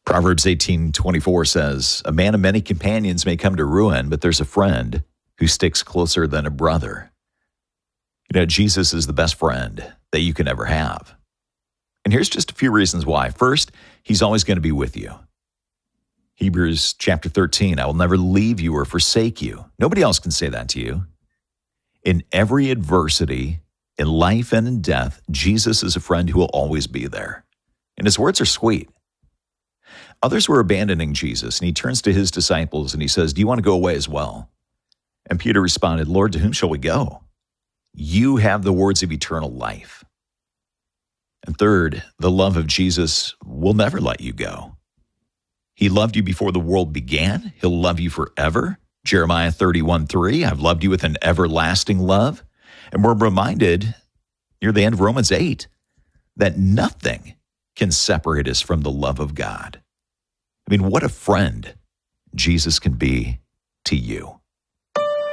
Proverbs 18:24 says, "A man of many companions may come to ruin, but there's a friend who sticks closer than a brother." You know, Jesus is the best friend that you can ever have. And here's just a few reasons why. First, he's always going to be with you. Hebrews chapter 13, "I will never leave you or forsake you." Nobody else can say that to you. In every adversity, in life and in death, Jesus is a friend who will always be there. And his words are sweet. Others were abandoning Jesus, and he turns to his disciples and he says, "Do you want to go away as well?" And Peter responded, "Lord, to whom shall we go? You have the words of eternal life." And third, the love of Jesus will never let you go. He loved you before the world began. He'll love you forever. Jeremiah 31:3, "I've loved you with an everlasting love." And we're reminded near the end of Romans 8 that nothing can separate us from the love of God. I mean, what a friend Jesus can be to you.